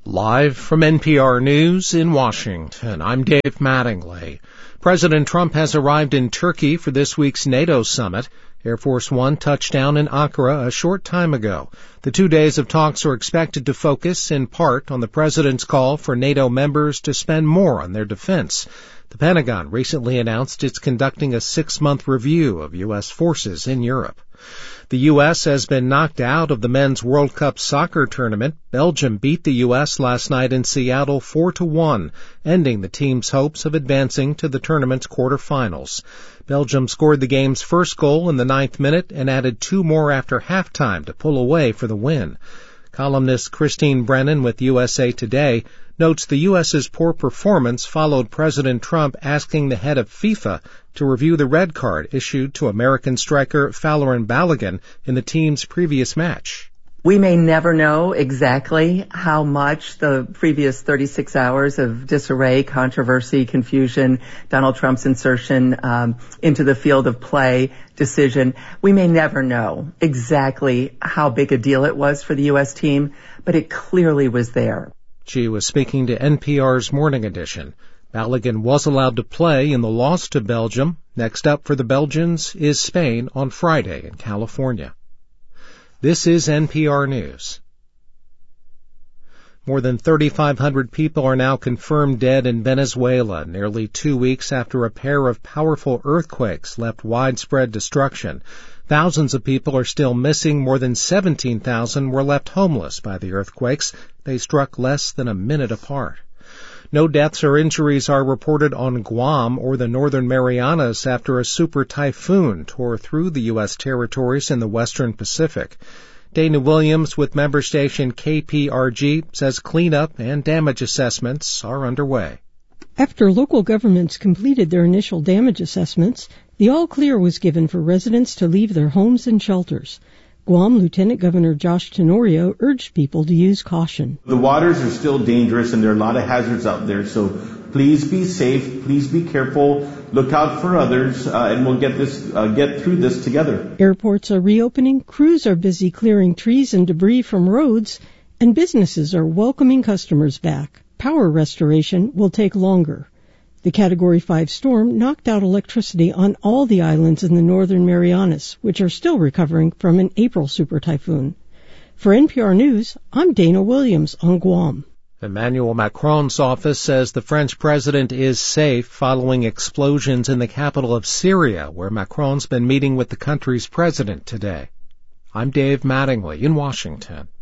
Live from NPR News in Washington, I'm Dave Mattingly. President Trump has arrived in Turkey for this week's NATO summit. Air Force One touched down in Ankara a short time ago. The 2 days of talks are expected to focus in part on the president's call for NATO members to spend more on their defense. The Pentagon recently announced it's conducting a 6-month review of U.S. forces in Europe. The U.S. has been knocked out of the Men's World Cup soccer tournament. Belgium beat the U.S. last night in Seattle 4-1, ending the team's hopes of advancing to the tournament's quarterfinals. Belgium scored the game's first goal in the 9th minute and added 2 more after halftime to pull away for the win. Columnist Christine Brennan with USA Today notes the U.S.'s poor performance followed President Trump asking the head of FIFA to review the red card issued to American striker Folarin Balogun in the team's previous match. We may never know exactly how much the previous 36 hours of disarray, controversy, confusion, Donald Trump's insertion into the field of play decision, we may never know exactly how big a deal it was for the U.S. team, but it clearly was there. She was speaking to NPR's Morning Edition. Balogun was allowed to play in the loss to Belgium. Next up for the Belgians is Spain on Friday in California. This is NPR News. More than 3,500 people are now confirmed dead in Venezuela, nearly 2 weeks after a pair of powerful earthquakes left widespread destruction. Thousands of people are still missing. More than 17,000 were left homeless by the earthquakes. They struck less than a minute apart. No deaths or injuries are reported on Guam or the Northern Marianas after a super typhoon tore through the U.S. territories in the western Pacific. Dana Williams with member station KPRG says cleanup and damage assessments are underway. After local governments completed their initial damage assessments, the all-clear was given for residents to leave their homes and shelters. Guam Lieutenant Governor Josh Tenorio urged people to use caution. The waters are still dangerous and there are a lot of hazards out there, so please be safe, please be careful, look out for others, and we'll get through this together. Airports are reopening, crews are busy clearing trees and debris from roads, and businesses are welcoming customers back. Power restoration will take longer. The Category 5 storm knocked out electricity on all the islands in the Northern Marianas, which are still recovering from an April super typhoon. For NPR News, I'm Dana Williams on Guam. Emmanuel Macron's office says the French president is safe following explosions in the capital of Syria, where Macron's been meeting with the country's president today. I'm Dave Mattingly in Washington.